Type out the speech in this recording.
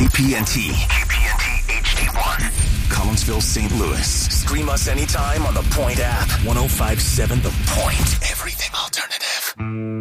KPNT HD1. Collinsville, St. Louis. Stream us anytime on the Point app. 105.7 The Point. Everything alternative.